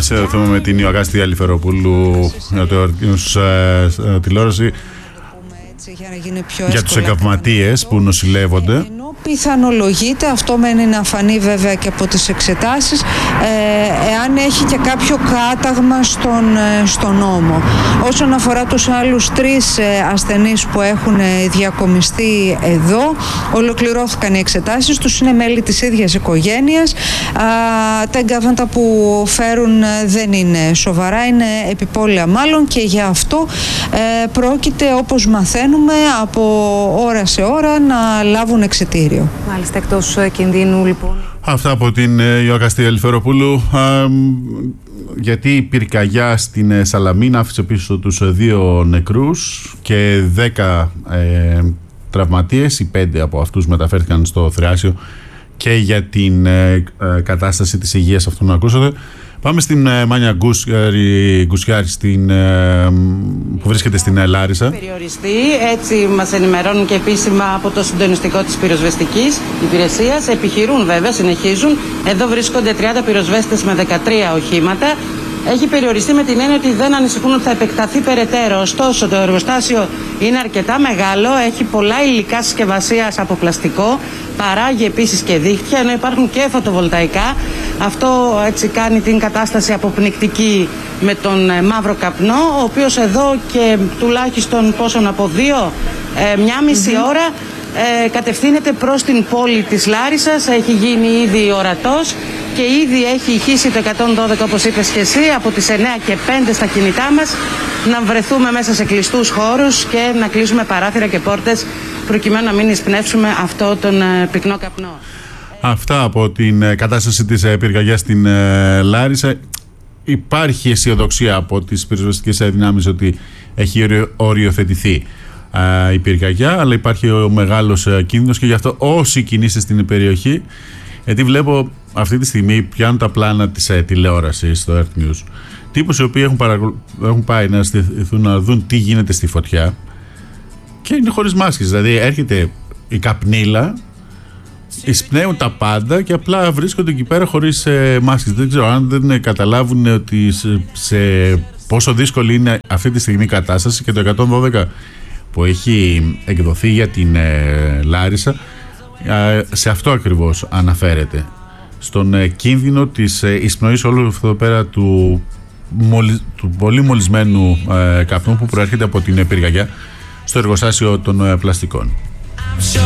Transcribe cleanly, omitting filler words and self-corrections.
συνδεθούμε με την Ιωακάστη Αλιφεροπούλου για το τηλεόραση για τους εγκαυματίες που νοσηλεύονται. Πιθανολογείται, αυτό μένει να φανεί βέβαια και από τις εξετάσεις, εάν έχει και κάποιο κάταγμα στον νόμο. Όσον αφορά τους άλλους 3 ασθενείς που έχουν διακομιστεί εδώ, ολοκληρώθηκαν οι εξετάσεις τους, είναι μέλη της ίδιας οικογένειας. Τα εγκάβματα που φέρουν δεν είναι σοβαρά, είναι επιπόλαια μάλλον, και γι' αυτό πρόκειται, όπως μαθαίνουμε, από ώρα σε ώρα να λάβουν εξιτήριο. Μάλιστα, εκτός κινδύνου λοιπόν. Αυτά από την Ιωακάστη Αλιφεροπούλου. Γιατί η πυρκαγιά στην Σαλαμίνα άφησε πίσω τους 2 νεκρούς και 10 τραυματίες. Οι 5 από αυτούς μεταφέρθηκαν στο Θριάσιο. Και για την κατάσταση της υγείας αυτού να ακούσατε, πάμε στην Μάνια Γκουσιάρη που βρίσκεται στην Λάρισα. Περιοριστεί, έτσι μας ενημερώνουν και επίσημα από το συντονιστικό της πυροσβεστικής υπηρεσίας. Επιχειρούν βέβαια, συνεχίζουν. Εδώ βρίσκονται 30 πυροσβέστες με 13 οχήματα. Έχει περιοριστεί με την έννοια ότι δεν ανησυχούν ότι θα επεκταθεί περαιτέρω. Ωστόσο, το εργοστάσιο είναι αρκετά μεγάλο, έχει πολλά υλικά συσκευασίας από πλαστικό, παράγει επίσης και δίχτυα, ενώ υπάρχουν και φωτοβολταϊκά. Αυτό έτσι κάνει την κατάσταση αποπνικτική με τον μαύρο καπνό, ο οποίος εδώ και τουλάχιστον πόσον από 1,5 ώρα κατευθύνεται προς την πόλη της Λάρισσας. Έχει γίνει ήδη ορατός και ήδη έχει ηχήσει το 112, όπως είπες και εσύ, από τις 9 και 5 στα κινητά μας, να βρεθούμε μέσα σε κλειστούς χώρους και να κλείσουμε παράθυρα και πόρτες προκειμένου να μην εισπνεύσουμε αυτό τον πυκνό καπνό. Αυτά από την κατάσταση της πυρκαγιάς στην Λάρισα. Υπάρχει αισιοδοξία από τις πυροσβεστικές δυνάμεις ότι έχει οριοθετηθεί η πυρκαγιά, αλλά υπάρχει ο μεγάλος κίνδυνος, και γι' αυτό όσοι κινείστε στην περιοχή, γιατί βλέπω αυτή τη στιγμή πιάνουν τα πλάνα της τηλεόρασης στο Earth News, τύπους οι οποίοι έχουν πάει να στηθούν να δουν τι γίνεται στη φωτιά και είναι χωρίς μάσκες. Δηλαδή έρχεται η καπνίλα, εισπνέουν τα πάντα και απλά βρίσκονται εκεί πέρα χωρίς μάσκες. Δεν ξέρω αν δεν καταλάβουν ότι σε πόσο δύσκολη είναι αυτή τη στιγμή η κατάσταση, και το 112 που έχει εκδοθεί για την Λάρισα σε αυτό ακριβώς αναφέρεται, στον κίνδυνο της εισπνοής όλου αυτό πέρα του πολύ μολυσμένου καπνού που προέρχεται από την πυρκαγιά στο εργοστάσιο των πλαστικών.